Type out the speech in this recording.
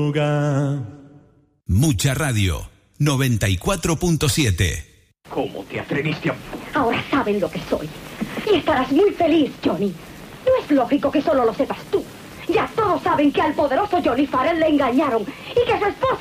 Mucha radio, 94.7. ¿Cómo te atreviste a...? Ahora saben lo que soy. Y estarás muy feliz, Johnny. No es lógico que solo lo sepas tú. Ya todos saben que al poderoso Johnny Farrell le engañaron y que su esposa